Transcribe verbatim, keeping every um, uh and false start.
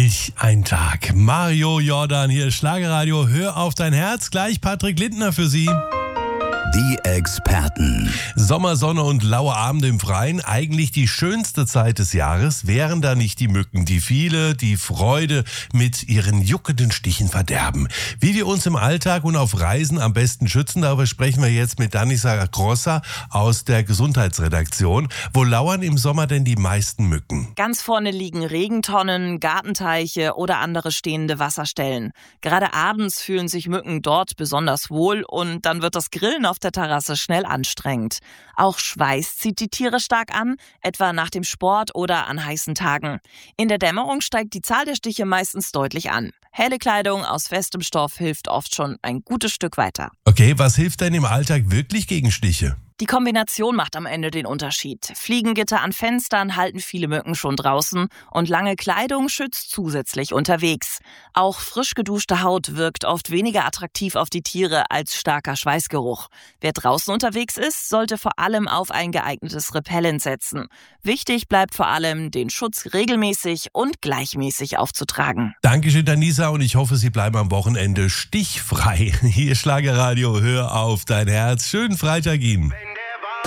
Welch ein Tag. Mario Jordan hier, Schlagerradio, hör auf dein Herz. Gleich Patrick Lindner für Sie. Die Experten. Sommersonne und laue Abende im Freien, eigentlich die schönste Zeit des Jahres, wären da nicht die Mücken, die viele die Freude mit ihren juckenden Stichen verderben. Wie wir uns im Alltag und auf Reisen am besten schützen, darüber sprechen wir jetzt mit Danica Grossa aus der Gesundheitsredaktion. Wo lauern im Sommer denn die meisten Mücken? Ganz vorne liegen Regentonnen, Gartenteiche oder andere stehende Wasserstellen. Gerade abends fühlen sich Mücken dort besonders wohl und dann wird das Grillen auf der Terrasse schnell anstrengend. Auch Schweiß zieht die Tiere stark an, etwa nach dem Sport oder an heißen Tagen. In der Dämmerung steigt die Zahl der Stiche meistens deutlich an. Helle Kleidung aus festem Stoff hilft oft schon ein gutes Stück weiter. Okay, was hilft denn im Alltag wirklich gegen Stiche? Die Kombination macht am Ende den Unterschied. Fliegengitter an Fenstern halten viele Mücken schon draußen und lange Kleidung schützt zusätzlich unterwegs. Auch frisch geduschte Haut wirkt oft weniger attraktiv auf die Tiere als starker Schweißgeruch. Wer draußen unterwegs ist, sollte vor allem auf ein geeignetes Repellent setzen. Wichtig bleibt vor allem, den Schutz regelmäßig und gleichmäßig aufzutragen. Dankeschön, Danica, und ich hoffe, Sie bleiben am Wochenende stichfrei. Hier Schlagerradio, hör auf dein Herz. Schönen Freitag Ihnen.